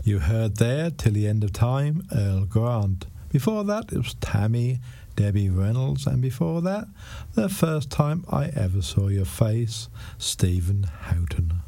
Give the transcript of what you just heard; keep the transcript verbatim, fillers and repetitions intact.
You heard there, Till the End of Time, Earl Grant. Before that, it was Tammy, Debbie Reynolds, and before that, The First Time I Ever Saw Your Face, Stephen Houghton.